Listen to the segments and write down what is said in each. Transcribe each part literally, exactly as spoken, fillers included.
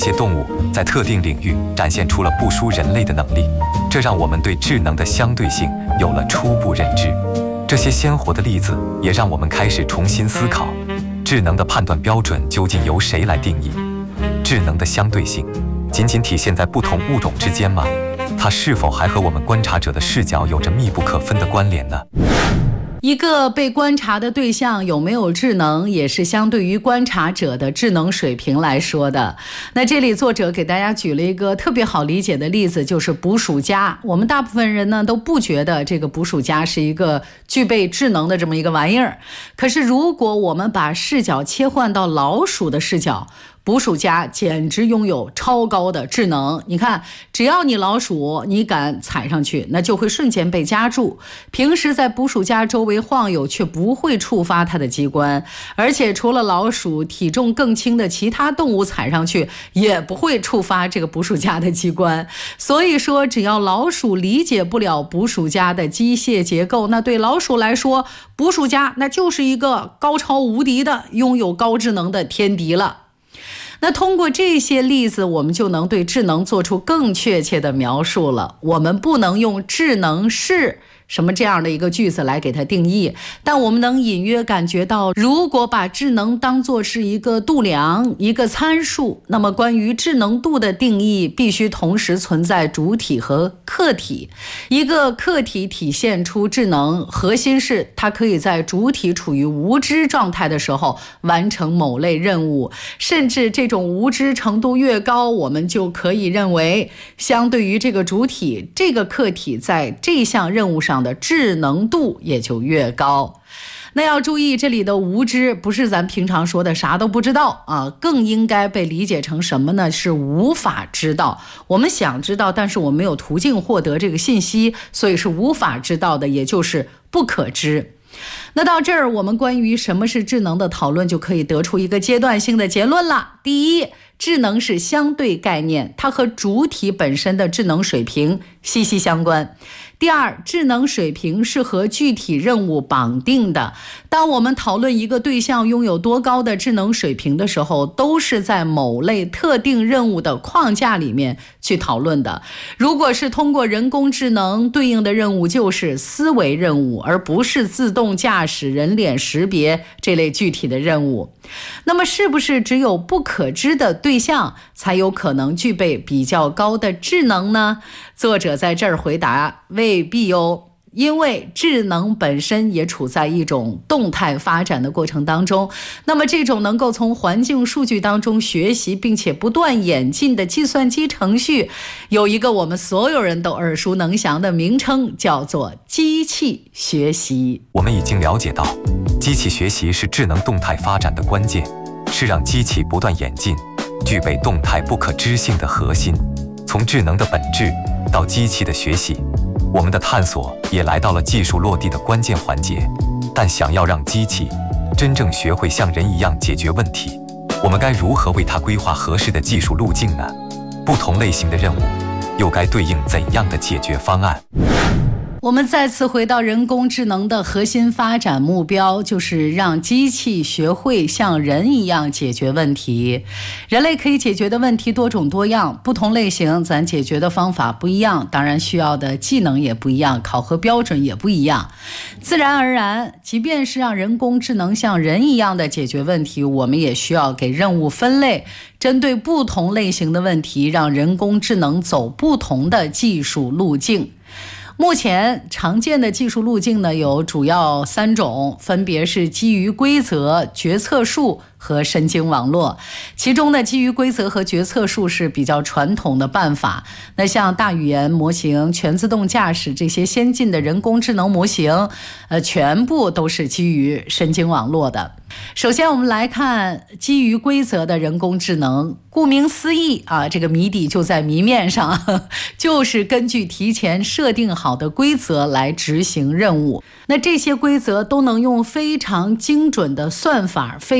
些动物在特定领域展现出了不输人类的能力，这让我们对智能的相对性有了初步认知。这些鲜活的例子也让我们开始重新思考，智能的判断标准究竟由谁来定义？智能的相对性仅仅体现在不同物种之间吗？它是否还和我们观察者的视角有着密不可分的关联呢？ 一个被观察的对象有没有智能，也是相对于观察者的智能水平来说的。那这里作者给大家举了一个特别好理解的例子，就是捕鼠夹。我们大部分人呢都不觉得这个捕鼠夹是一个具备智能的这么一个玩意儿，可是如果我们把视角切换到老鼠的视角，捕鼠夹简直拥有超高的智能。你看，只要你老鼠你敢踩上去，那就会瞬间被夹住。平时在捕鼠夹周围晃悠，却不会触发它的机关。而且除了老鼠，体重更轻的其他动物踩上去也不会触发这个捕鼠夹的机关。所以说，只要老鼠理解不了捕鼠夹的机械结构，那对老鼠来说，捕鼠夹那就是一个高超无敌的、拥有高智能的天敌了。那通过这些例子，我们就能对智能做出更确切的描述了。我们不能用智能是什么这样的一个句子来给它定义，但我们能隐约感觉到，如果把智能当作是一个度量、一个参数，那么关于智能度的定义必须同时存在主体和客体。一个客体体现出智能，核心是它可以在主体处于无知状态的时候完成某类任务，甚至这种无知程度越高，我们就可以认为，相对于这个主体，这个客体在这项任务上的智能度也就越高。那要注意，这里的无知不是咱平常说的啥都不知道啊，更应该被理解成什么呢？是无法知道。我们想知道，但是我没有途径获得这个信息，所以是无法知道的，也就是不可知。那到这儿，我们关于什么是智能的讨论就可以得出一个阶段性的结论了。第一，智能是相对概念，它和主体本身的智能水平息息相关。第二，智能水平是和具体任务绑定的。当我们讨论一个对象拥有多高的智能水平的时候，都是在某类特定任务的框架里面去讨论的。如果是通过人工智能，对应的任务就是思维任务，而不是自动驾驶、人脸识别这类具体的任务。那么是不是只有不可知的对象才有可能具备比较高的智能呢？作者在这儿回答，未必哦。因为智能本身也处在一种动态发展的过程当中，那么这种能够从环境数据当中学习并且不断演进的计算机程序，有一个我们所有人都耳熟能详的名称，叫做机器学习。 我们已经了解到，机器学习是智能动态发展的关键，是让机器不断演进，具备动态不可知性的核心。从智能的本质到机器的学习，我们的探索也来到了技术落地的关键环节。但想要让机器真正学会像人一样解决问题，我们该如何为它规划合适的技术路径呢？不同类型的任务又该对应怎样的解决方案？ 我们再次回到人工智能的核心发展目标，就是让机器学会像人一样解决问题。人类可以解决的问题多种多样，不同类型咱解决的方法不一样，当然需要的技能也不一样，考核标准也不一样。自然而然，即便是让人工智能像人一样的解决问题，我们也需要给任务分类，针对不同类型的问题，让人工智能走不同的技术路径。目前常见的技术路径呢，有主要三种，分别是基于规则、决策树和神经网络。其中呢，基于规则和决策树是比较传统的办法。那像大语言模型、全自动驾驶这些先进的人工智能模型，呃，全部都是基于神经网络的。首先我们来看基于规则的人工智能，顾名思义啊，这个谜底就在谜面上，呵呵，就是根据提前设定好的规则来执行任务。那这些规则都能用非常精准的算法，非常清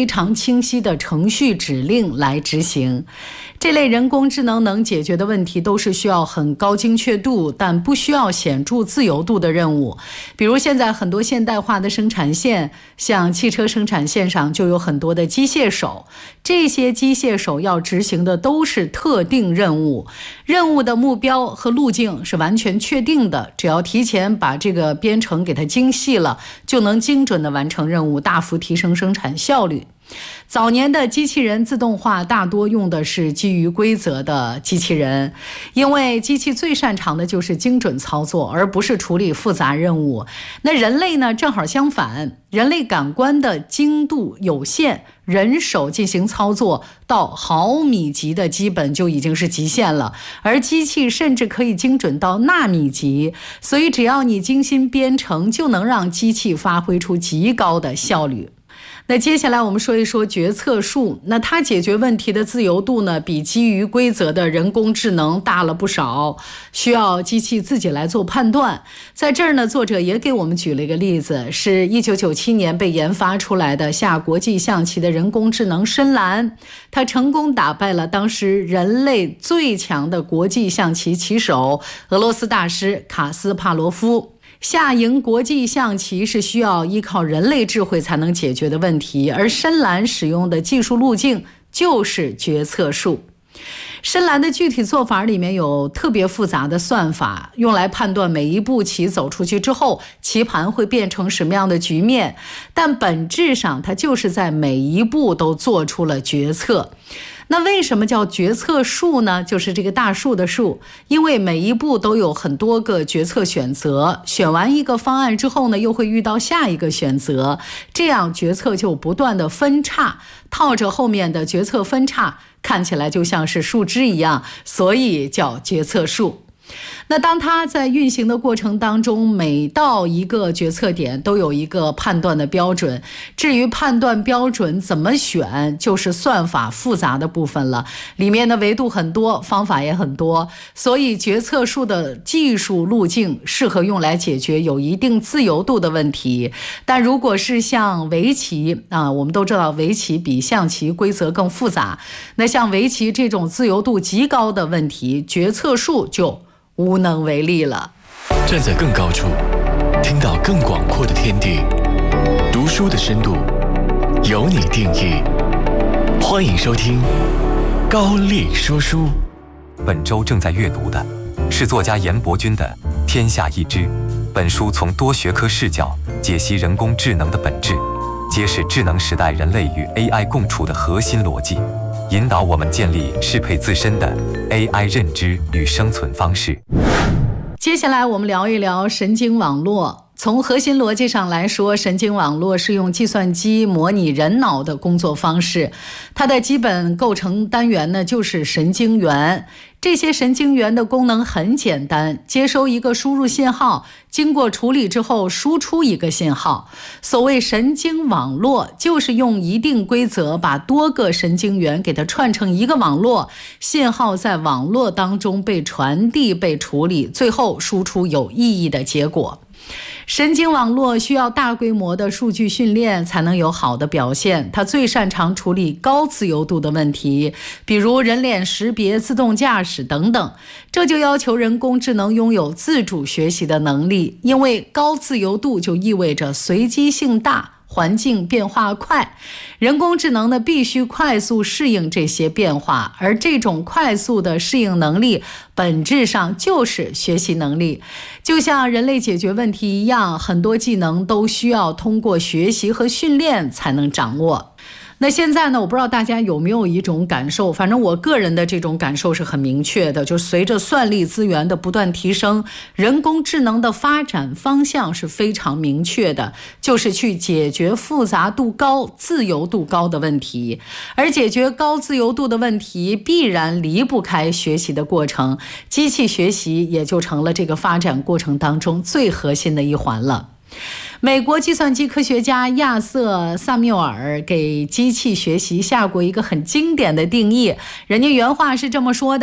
清晰的程序指令来执行。这类人工智能能解决的问题都是需要很高精确度，但不需要显著自由度的任务。比如现在很多现代化的生产线，像汽车生产线上就有很多的机械手，这些机械手要执行的都是特定任务，任务的目标和路径是完全确定的，只要提前把这个编程给它精细了，就能精准地完成任务，大幅提升生产效率。早年的机器人自动化大多用的是基于规则的机器人，因为机器最擅长的就是精准操作，而不是处理复杂任务。那人类呢，正好相反，人类感官的精度有限，人手进行操作到毫米级的基本就已经是极限了，而机器甚至可以精准到纳米级，所以只要你精心编程，就能让机器发挥出极高的效率。那接下来我们说一说决策树，那它解决问题的自由度呢，比基于规则的人工智能大了不少，需要机器自己来做判断。在这儿呢，作者也给我们举了一个例子，是一九九七年被研发出来的下国际象棋的人工智能深蓝，它成功打败了当时人类最强的国际象棋棋手俄罗斯大师卡斯帕罗夫。下赢国际象棋是需要依靠人类智慧才能解决的问题，而深蓝使用的技术路径就是决策树。深蓝的具体做法里面有特别复杂的算法，用来判断每一步棋走出去之后，棋盘会变成什么样的局面，但本质上它就是在每一步都做出了决策。那为什么叫决策树呢？就是这个大树的树，因为每一步都有很多个决策选择，选完一个方案之后呢，又会遇到下一个选择，这样决策就不断的分叉，套着后面的决策分叉，看起来就像是树枝一样，所以叫决策树。那当它在运行的过程当中，每到一个决策点都有一个判断的标准，至于判断标准怎么选，就是算法复杂的部分了，里面的维度很多，方法也很多，所以决策树的技术路径适合用来解决有一定自由度的问题。但如果是像围棋啊，我们都知道围棋比象棋规则更复杂，那像围棋这种自由度极高的问题，决策树就无能为力了。 站在更高处，听到更广阔的天地，读书的深度由你定义。欢迎收听高力说书。 本周正在阅读的是作家严伯钧的《天下一知》。本书从多学科视角解析人工智能的本质，揭示智能时代人类与 A I 共处的核心逻辑，引导我们建立适配自身的 A I 认知与生存方式。 接下来我们聊一聊神经网络。从核心逻辑上来说，神经网络是用计算机模拟人脑的工作方式，它的基本构成单元呢就是神经元。这些神经元的功能很简单，接收一个输入信号，经过处理之后输出一个信号。所谓神经网络，就是用一定规则把多个神经元给它串成一个网络，信号在网络当中被传递、被处理，最后输出有意义的结果。神经网络需要大规模的数据训练才能有好的表现，它最擅长处理高自由度的问题，比如人脸识别、自动驾驶等等。这就要求人工智能拥有自主学习的能力，因为高自由度就意味着随机性大，环境变化快，人工智能呢必须快速适应这些变化，而这种快速的适应能力本质上就是学习能力。就像人类解决问题一样，很多技能都需要通过学习和训练才能掌握。那现在呢，我不知道大家有没有一种感受，反正我个人的这种感受是很明确的，就随着算力资源的不断提升，人工智能的发展方向是非常明确的，就是去解决复杂度高、自由度高的问题。而解决高自由度的问题，必然离不开学习的过程，机器学习也就成了这个发展过程当中最核心的一环了。美国计算机科学家亚瑟·萨缪尔给机器学习下过一个很经典的定义，人家原话是这么说的：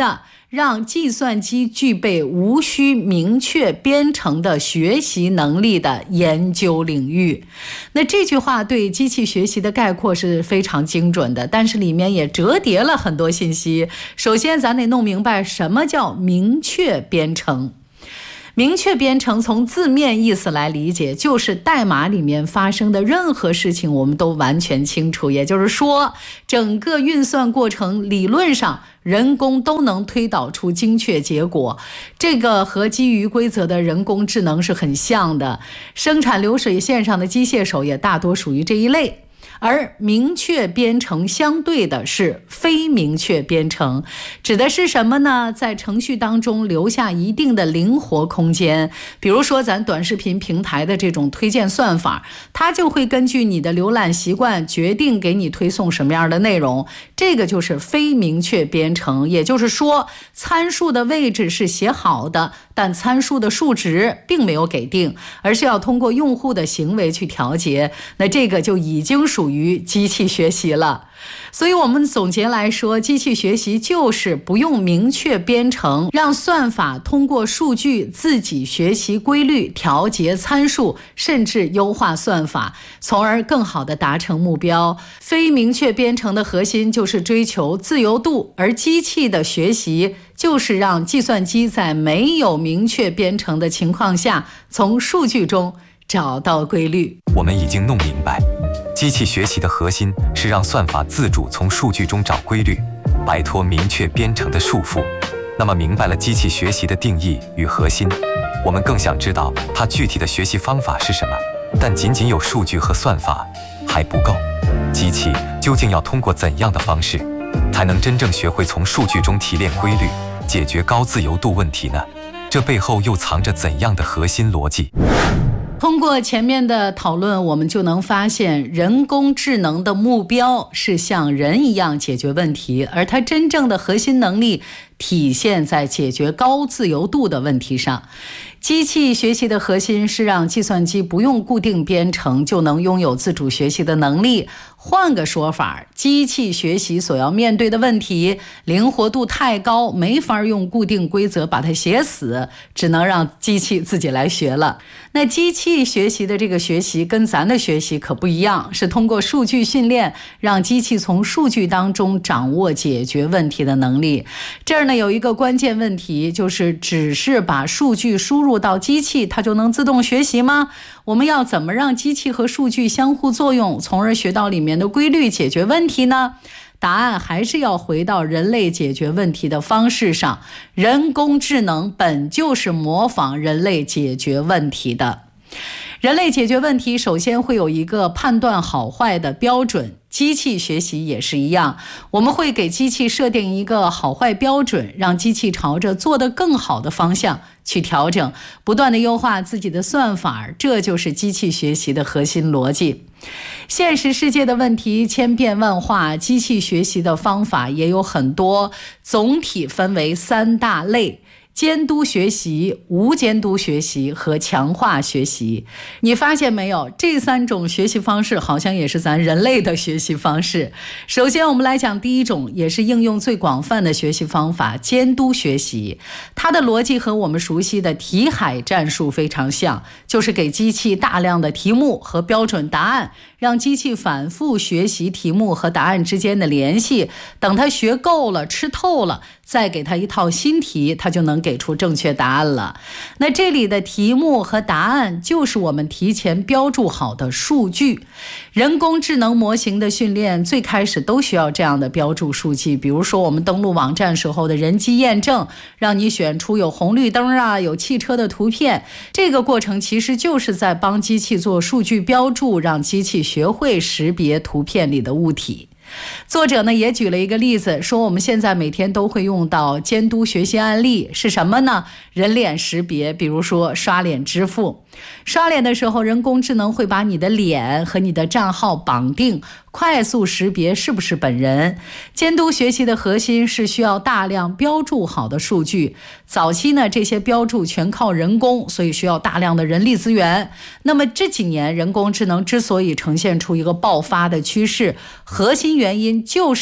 让计算机具备无需明确编程的学习能力的研究领域。那这句话对机器学习的概括是非常精准的，但是里面也折叠了很多信息。首先咱得弄明白什么叫明确编程。明确编程从字面意思来理解，就是代码里面发生的任何事情我们都完全清楚，也就是说整个运算过程理论上人工都能推导出精确结果。这个和基于规则的人工智能是很像的，生产流水线上的机械手也大多属于这一类。而明确编程相对的是非明确编程，指的是什么呢？在程序当中留下一定的灵活空间，比如说咱短视频平台的这种推荐算法，它就会根据你的浏览习惯决定给你推送什么样的内容，这个就是非明确编程。也就是说参数的位置是写好的，但参数的数值并没有给定，而是要通过用户的行为去调节，那这个就已经属于机器学习了。所以我们总结来说，机器学习就是不用明确编程，让算法通过数据自己学习规律，调节参数，甚至优化算法，从而更好地达成目标。非明确编程的核心就是追求自由度，而机器的学习就是让计算机在没有明确编程的情况下，从数据中找到规律。 我们已经弄明白，机器学习的核心是让算法自主从数据中找规律，摆脱明确编程的束缚。那么明白了机器学习的定义与核心，我们更想知道它具体的学习方法是什么。但仅仅有数据和算法还不够，机器究竟要通过怎样的方式，才能真正学会从数据中提炼规律，解决高自由度问题呢？这背后又藏着怎样的核心逻辑？ 通过前面的讨论，我们就能发现人工智能的目标是像人一样解决问题，而它真正的核心能力体现在解决高自由度的问题上。机器学习的核心是让计算机不用固定编程就能拥有自主学习的能力。换个说法，机器学习所要面对的问题灵活度太高，没法用固定规则把它写死，只能让机器自己来学了。那机器学习的这个学习跟咱的学习可不一样，是通过数据训练，让机器从数据当中掌握解决问题的能力。这儿呢有一个关键问题，就是只是把数据输入到机器，它就能自动学习吗？我们要怎么让机器和数据相互作用，从而学到里面的规律，解决问题呢？答案还是要回到人类解决问题的方式上。人工智能本就是模仿人类解决问题的。人类解决问题首先会有一个判断好坏的标准，机器学习也是一样，我们会给机器设定一个好坏标准，让机器朝着做得更好的方向去调整，不断地优化自己的算法，这就是机器学习的核心逻辑。现实世界的问题千变万化，机器学习的方法也有很多，总体分为三大类：监督学习、无监督学习和强化学习。你发现没有，这三种学习方式好像也是咱人类的学习方式。首先我们来讲第一种，也是应用最广泛的学习方法，监督学习。它的逻辑和我们熟悉的题海战术非常像，就是给机器大量的题目和标准答案，让机器反复学习题目和答案之间的联系，等它学够了、吃透了，再给它一套新题，它就能给出正确答案了。那这里的题目和答案就是我们提前标注好的数据。人工智能模型的训练最开始都需要这样的标注数据，比如说我们登录网站时候的人机验证，让你选出有红绿灯啊、有汽车的图片，这个过程其实就是在帮机器做数据标注，让机器学会识别图片里的物体。作者呢也举了一个例子，说我们现在每天都会用到监督学习案例，是什么呢？人脸识别，比如说刷脸支付。刷脸的时候，人工智能会把你的脸和你的账号绑定，快速识别是不是本人。监督学习的核心是需要大量标注好的数据，早期呢这些标注全靠人工，所以需要大量的人力资源。那么这几年人工智能之所以呈现出一个爆发的趋势，核心原因就是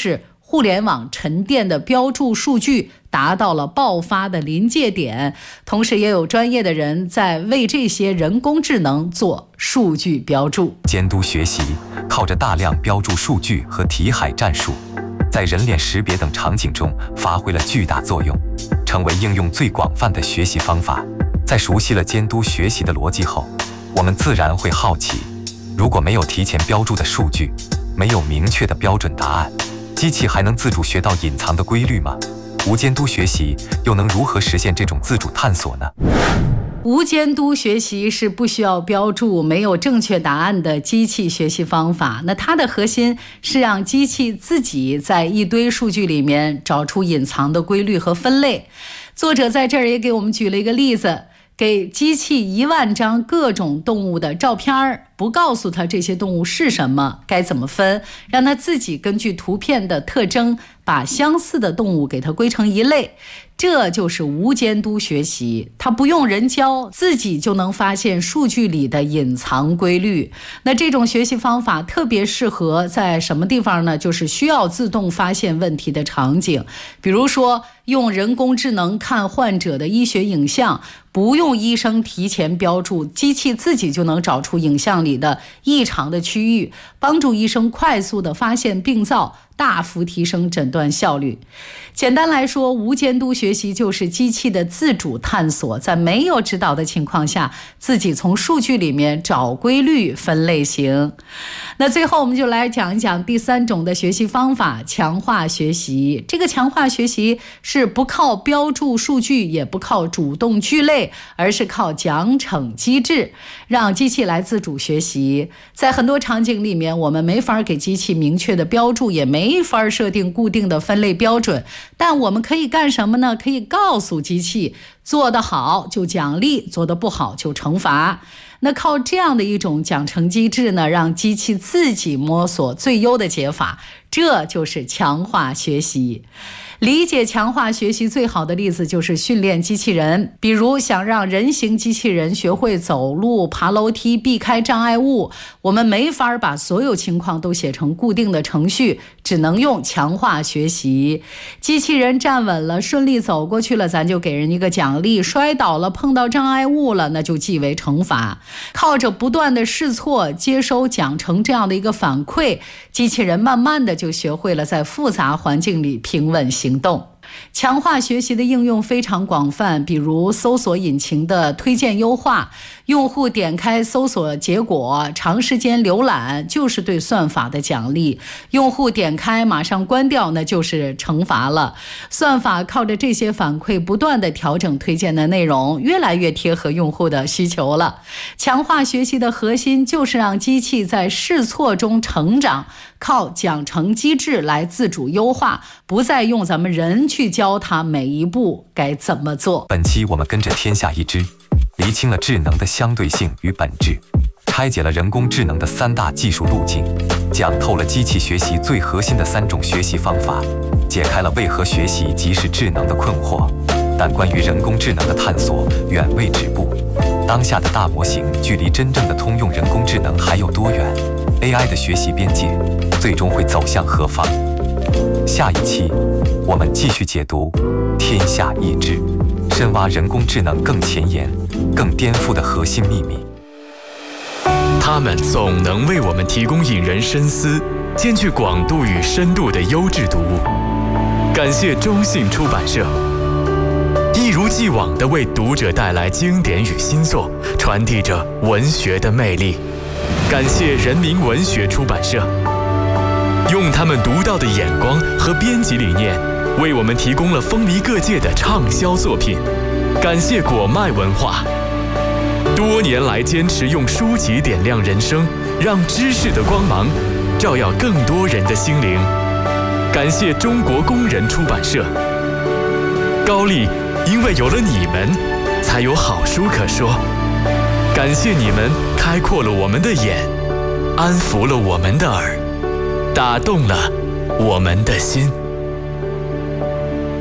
互联网沉淀的标注数据达到了爆发的临界点，同时也有专业的人在为这些人工智能做数据标注。 监督学习靠着大量标注数据和题海战术，在人脸识别等场景中发挥了巨大作用，成为应用最广泛的学习方法。在熟悉了监督学习的逻辑后，我们自然会好奇，如果没有提前标注的数据，没有明确的标准答案，机器还能自主学到隐藏的规律吗？无监督学习又能如何实现这种自主探索呢？ 无监督学习是不需要标注、没有正确答案的机器学习方法。那它的核心是让机器自己在一堆数据里面找出隐藏的规律和分类。作者在这儿也给我们举了一个例子，给机器一万张各种动物的照片，不告诉它这些动物是什么，该怎么分，让它自己根据图片的特征把相似的动物给它归成一类。这就是无监督学习，它不用人教，自己就能发现数据里的隐藏规律。那这种学习方法特别适合在什么地方呢？就是需要自动发现问题的场景，比如说用人工智能看患者的医学影像，不用医生提前标注，机器自己就能找出影像里的异常的区域，帮助医生快速地发现病灶，大幅提升诊断效率。简单来说，无监督学习就是机器的自主探索，在没有指导的情况下，自己从数据里面找规律、分类型。那最后我们就来讲一讲第三种的学习方法，强化学习。这个强化学习是不靠标注数据，也不靠主动聚类，而是靠奖惩机制，让机器来自主学习。在很多场景里面，我们没法给机器明确的标注，也没法设定固定的分类标准，但我们可以干什么呢？可以告诉机器，做得好就奖励，做得不好就惩罚。那靠这样的一种奖惩机制呢，让机器自己摸索最优的解法，这就是强化学习。理解强化学习最好的例子就是训练机器人，比如想让人形机器人学会走路、爬楼梯、避开障碍物，我们没法把所有情况都写成固定的程序，只能用强化学习。机器人站稳了，顺利走过去了，咱就给人一个奖励；摔倒了，碰到障碍物了，那就记为惩罚。靠着不断的试错，接收奖惩这样的一个反馈，机器人慢慢的就学会了在复杂环境里平稳行动。强化学习的应用非常广泛，比如搜索引擎的推荐优化，用户点开搜索结果，长时间浏览就是对算法的奖励，用户点开马上关掉，那就是惩罚了。算法靠着这些反馈不断地调整推荐的内容，越来越贴合用户的需求了。强化学习的核心就是让机器在试错中成长，靠奖惩机制来自主优化，不再用咱们人去教它每一步该怎么做。 本期我们跟着天下一知，厘清了智能的相对性与本质，拆解了人工智能的三大技术路径，讲透了机器学习最核心的三种学习方法，解开了为何学习即是智能的困惑。但关于人工智能的探索远未止步，当下的大模型距离真正的通用人工智能还有多远？ A I 的学习边界最终会走向何方？下一期我们继续解读天下一知，深挖人工智能更前沿、更颠覆的核心秘密。 他们总能为我们提供引人深思、兼具广度与深度的优质读物。感谢中信出版社，一如既往地为读者带来经典与新作，传递着文学的魅力。感谢人民文学出版社，用他们独到的眼光和编辑理念，为我们提供了风靡各界的畅销作品。感谢果麦文化，多年来坚持用书籍点亮人生，让知识的光芒照耀更多人的心灵。感谢中国工人出版社，高丽因为有了你们，才有好书可说。感谢你们开阔了我们的眼，安抚了我们的耳，打动了我们的心。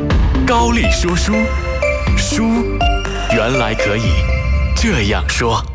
高丽说书，书原来可以这样说。